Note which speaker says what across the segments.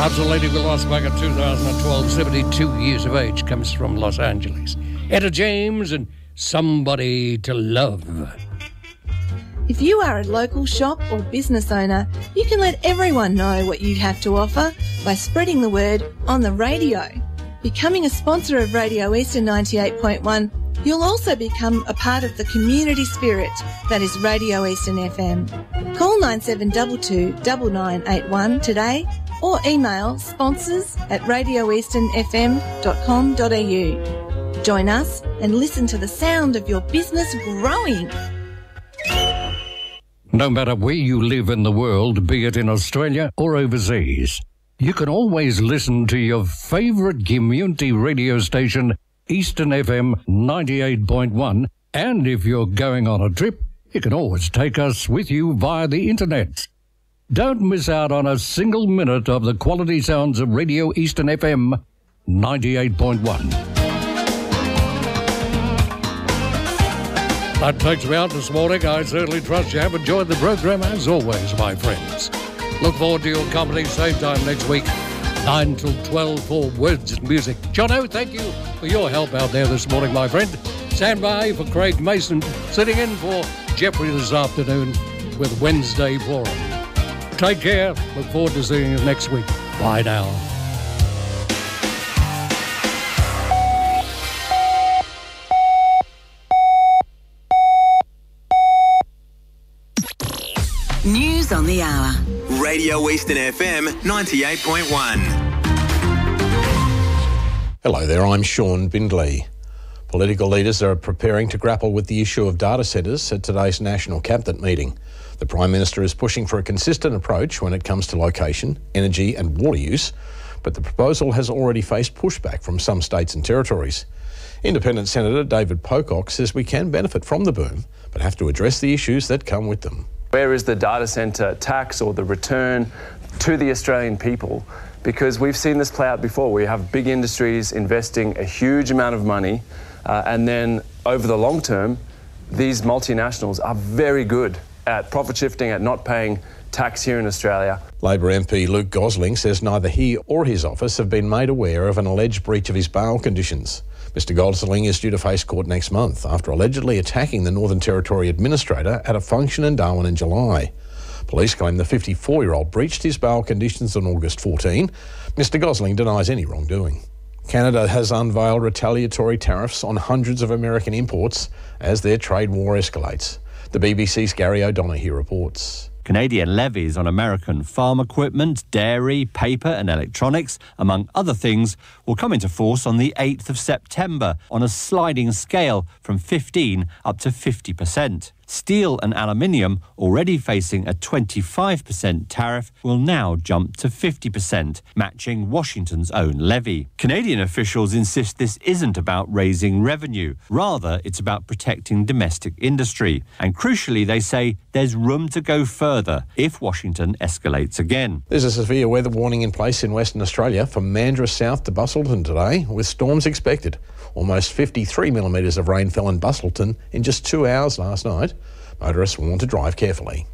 Speaker 1: That's a lady we lost back in 2012, 72 years of age, comes from Los Angeles. Etta James and Somebody to Love.
Speaker 2: If you are a local shop or business owner, you can let everyone know what you have to offer by spreading the word on the radio. Becoming a sponsor of Radio Eastern 98.1, you'll also become a part of the community spirit that is Radio Eastern FM. Call 9722 9981 today or email sponsors@radioeasternfm.com.au. Join us and listen to the sound of your business growing.
Speaker 1: No matter where you live in the world, be it in Australia or overseas, you can always listen to your favourite community radio station, Eastern FM 98.1, and if you're going on a trip, you can always take us with you via the internet. Don't miss out on a single minute of the quality sounds of Radio Eastern FM 98.1. That takes me out this morning. I certainly trust you have enjoyed the program as always, my friends. Look forward to your company same time next week, 9 till 12 for Words and Music. Jono, thank you for your help out there this morning, my friend. Stand by for Craig Mason, sitting in for Jeffrey this afternoon with Wednesday Forum. Take care. Look forward to seeing you next week. Bye now.
Speaker 3: News on the hour.
Speaker 4: Radio Eastern FM 98.1.
Speaker 5: Hello there, I'm Sean Bindley. Political leaders are preparing to grapple with the issue of data centres at today's National Cabinet meeting. The Prime Minister is pushing for a consistent approach when it comes to location, energy and water use, but the proposal has already faced pushback from some states and territories. Independent Senator David Pocock says we can benefit from the boom, but have to address the issues that come with them.
Speaker 6: Where is the data centre tax or the return to the Australian people? Because we've seen this play out before. We have big industries investing a huge amount of money, and then over the long term, these multinationals are very good at profit shifting, at not paying tax here in Australia.
Speaker 5: Labor MP Luke Gosling says neither he or his office have been made aware of an alleged breach of his bail conditions. Mr Gosling is due to face court next month after allegedly attacking the Northern Territory Administrator at a function in Darwin in July. Police claim the 54-year-old breached his bail conditions on August 14. Mr Gosling denies any wrongdoing. Canada has unveiled retaliatory tariffs on hundreds of American imports as their trade war escalates. The BBC's Gary O'Donoghue reports.
Speaker 7: Canadian levies on American farm equipment, dairy, paper and electronics, among other things, will come into force on the 8th of September on a sliding scale from 15 up to 50%. Steel and aluminium, already facing a 25% tariff, will now jump to 50%, matching Washington's own levy. Canadian officials insist this isn't about raising revenue. Rather, it's about protecting domestic industry. And crucially, they say there's room to go further if Washington escalates again.
Speaker 5: There's a severe weather warning in place in Western Australia from Mandurah south to Busselton today, with storms expected. Almost 53 millimetres of rain fell in Busselton in just 2 hours last night. Motorists warned to drive carefully.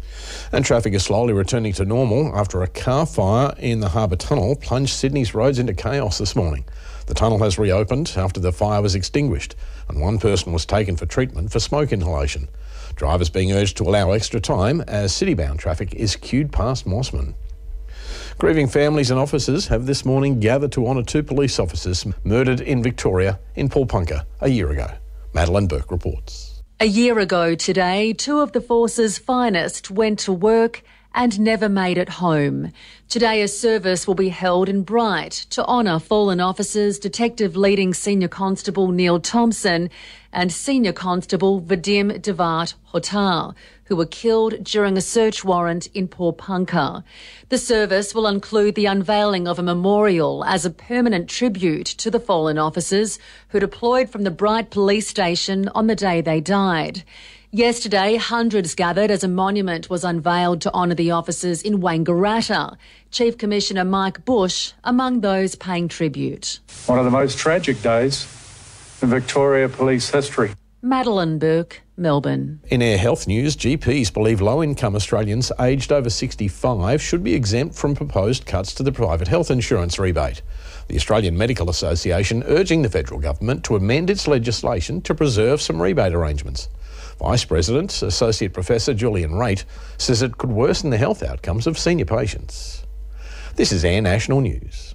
Speaker 5: And traffic is slowly returning to normal after a car fire in the Harbour Tunnel plunged Sydney's roads into chaos this morning. The tunnel has reopened after the fire was extinguished, and one person was taken for treatment for smoke inhalation. Drivers being urged to allow extra time as city-bound traffic is queued past Mossman. Grieving families and officers have this morning gathered to honour 2 police officers murdered in Victoria in Paulpunka a year ago. Madeline Burke reports.
Speaker 8: A year ago today, 2 of the force's finest went to work and never made it home. Today, a service will be held in Bright to honour fallen officers Detective Leading Senior Constable Neil Thompson and Senior Constable Vadim Devat Hotar, who were killed during a search warrant in Paulpunka. The service will include the unveiling of a memorial as a permanent tribute to the fallen officers who deployed from the Bright Police Station on the day they died. Yesterday, hundreds gathered as a monument was unveiled to honour the officers in Wangaratta. Chief Commissioner Mike Bush among those paying tribute.
Speaker 9: One of the most tragic days in Victoria Police history.
Speaker 8: Madeline Burke, Melbourne.
Speaker 5: In Air Health news, GPs believe low-income Australians aged over 65 should be exempt from proposed cuts to the private health insurance rebate. The Australian Medical Association urging the federal government to amend its legislation to preserve some rebate arrangements. Vice President, Associate Professor Julian Raitt says it could worsen the health outcomes of senior patients. This is Air National News.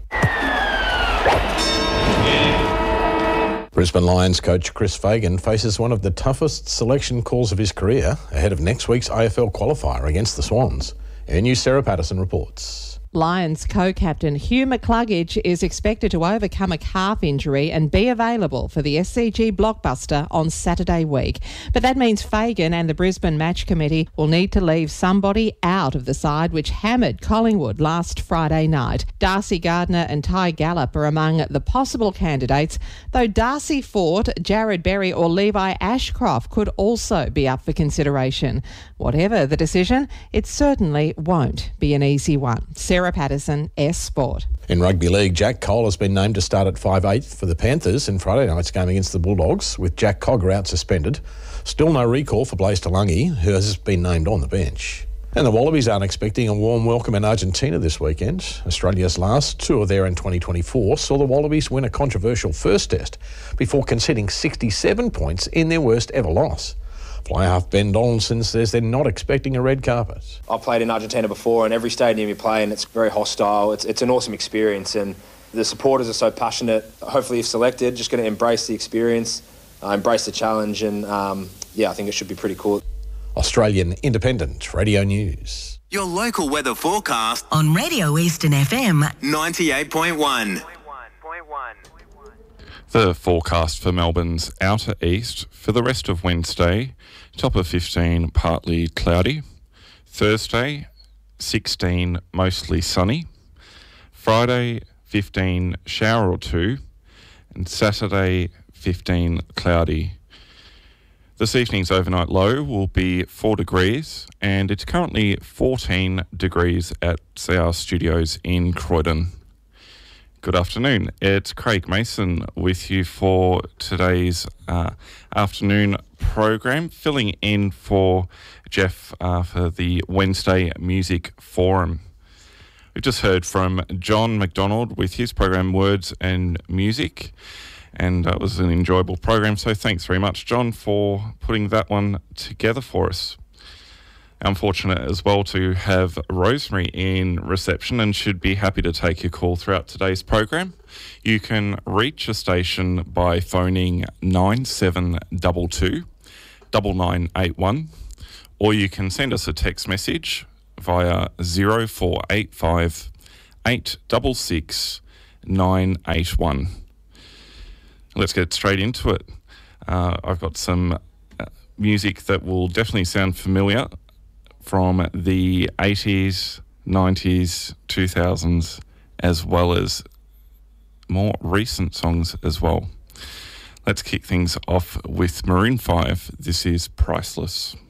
Speaker 5: Brisbane Lions coach Chris Fagan faces one of the toughest selection calls of his career ahead of next week's AFL qualifier against the Swans. Air News' Sarah Patterson reports.
Speaker 9: Lions co-captain Hugh McCluggage is expected to overcome a calf injury and be available for the SCG blockbuster on Saturday week. But that means Fagan and the Brisbane Match Committee will need to leave somebody out of the side which hammered Collingwood last Friday night. Darcy Gardner and Ty Gallop are among the possible candidates, though Darcy Fort, Jared Berry or Levi Ashcroft could also be up for consideration. Whatever the decision, it certainly won't be an easy one. Sarah Patterson, S Sport.
Speaker 5: In rugby league, Jack Cole has been named to start at 5/8 for the Panthers in Friday night's game against the Bulldogs, with Jack Cogger out suspended. Still no recall for Blaise Talangi, who has been named on the bench. And the Wallabies aren't expecting a warm welcome in Argentina this weekend. Australia's last tour there in 2024 saw the Wallabies win a controversial first test before conceding 67 points in their worst ever loss. Fly half Ben Donaldson says they're not expecting a red carpet.
Speaker 10: I've played in Argentina before, and every stadium you play in, it's very hostile. It's an awesome experience, and the supporters are so passionate. Hopefully, if selected, just going to embrace the experience, embrace the challenge, and I think it should be pretty cool.
Speaker 5: Australian Independent Radio News.
Speaker 4: Your local weather forecast
Speaker 3: On Radio Eastern FM
Speaker 4: 98.1.
Speaker 11: The forecast for Melbourne's outer east for the rest of Wednesday, top of 15, partly cloudy. Thursday, 16, mostly sunny. Friday, 15, shower or two. And Saturday, 15, cloudy. This evening's overnight low will be 4 degrees, and it's currently 14 degrees at our studios in Croydon. Good afternoon. It's Craig Mason with you for today's afternoon program, filling in for Jeff for the Wednesday Music Forum. We've just heard from John McDonald with his program Words and Music, and it was an enjoyable program, so thanks very much, John, for putting that one together for us. I'm fortunate as well to have Rosemary in reception and should be happy to take your call throughout today's program. You can reach a station by phoning 9722 9981, or you can send us a text message via 0485 866 981. Let's get straight into it. I've got some music that will definitely sound familiar from the 80s, 90s, 2000s, as well as more recent songs as well. Let's kick things off with Maroon 5. This is Priceless.